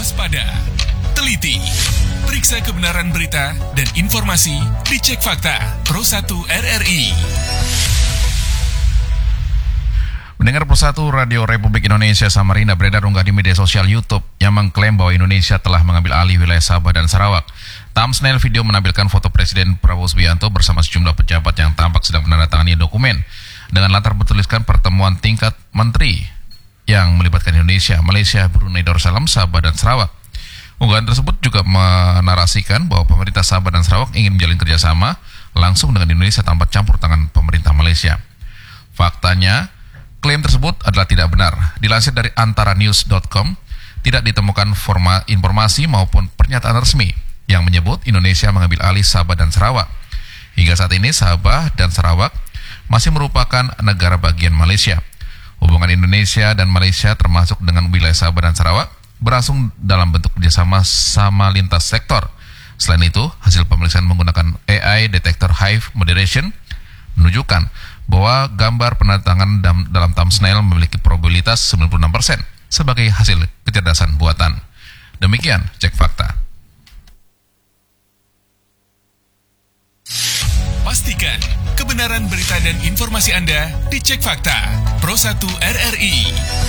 waspada, teliti, periksa kebenaran berita dan informasi di Cek Fakta Pro 1 RRI. Mendengar Pro 1 Radio Republik Indonesia Samarinda beredar unggah di media sosial YouTube yang mengklaim bahwa Indonesia telah mengambil alih wilayah Sabah dan Sarawak. Thumbnail video menampilkan foto Presiden Prabowo Subianto bersama sejumlah pejabat yang tampak sedang menandatangani dokumen dengan latar bertuliskan pertemuan tingkat menteri yang melibatkan Indonesia, Malaysia, Brunei Darussalam, Sabah dan Sarawak. Unggahan tersebut juga menarasikan bahwa pemerintah Sabah dan Sarawak ingin menjalin kerjasama langsung dengan Indonesia tanpa campur tangan pemerintah Malaysia. Faktanya, klaim tersebut adalah tidak benar. Dilansir dari antaranews.com, tidak ditemukan informasi maupun pernyataan resmi yang menyebut Indonesia mengambil alih Sabah dan Sarawak. Hingga saat ini Sabah dan Sarawak masih merupakan negara bagian Malaysia. Hubungan Indonesia dan Malaysia termasuk dengan wilayah Sabah dan Sarawak berlangsung dalam bentuk kerjasama sama lintas sektor. Selain itu, hasil pemeriksaan menggunakan AI Detector Hive Moderation menunjukkan bahwa gambar penandatangan dalam thumbnail memiliki probabilitas 96% sebagai hasil kecerdasan buatan. Demikian Cek Fakta. Pastikan kebenaran berita dan informasi Anda di Cek Fakta Pro 1 RRI.